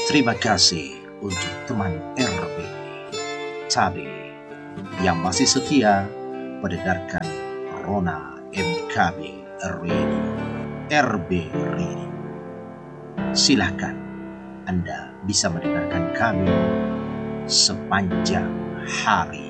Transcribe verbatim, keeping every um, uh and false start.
Terima kasih untuk teman R B Cabe yang masih setia mendengarkan Rona M K B Radio, R B Radio. Silahkan Anda bisa mendengarkan kami sepanjang hari.